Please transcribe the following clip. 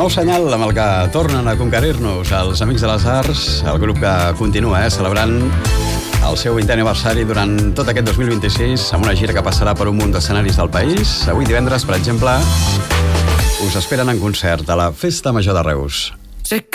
nou senyal amb el que tornen a conquerir-nos els Amics de les Arts, el grup que continua celebrant el seu 20è aniversari durant tot aquest 2026 amb una gira que passarà per un munt d'escenaris del país. Avui divendres, per exemple, us esperen en concert a la Festa Major de Reus.